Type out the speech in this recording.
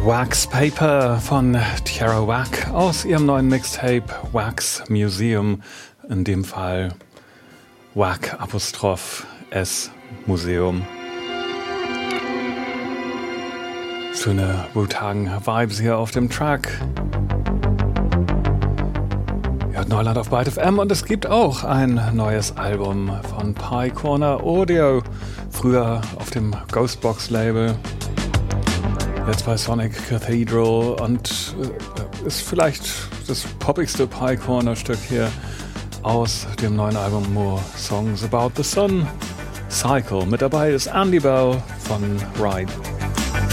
Wax Paper von Tierra Whack aus ihrem neuen Mixtape Wax Museum, in dem Fall Whack_S Museum. Schöne Wu-Tang-Vibes hier auf dem Track. Ihr hört Neuland auf Byte FM und es gibt auch ein neues Album von Pye Corner Audio, früher auf dem Ghostbox-Label. Jetzt bei Sonic Cathedral und ist vielleicht das poppigste Pye Corner Stück hier aus dem neuen Album More Songs About the Sun. Cycle. Mit dabei ist Andy Bell von Ride.